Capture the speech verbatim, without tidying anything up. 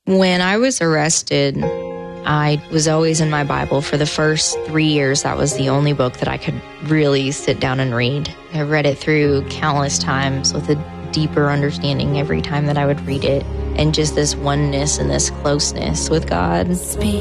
When I was arrested, I was always in my Bible. For the first three years, that was the only book that I could really sit down and read. I read it through countless times with a deeper understanding every time that I would read it, and just this oneness and this closeness with God. Speak.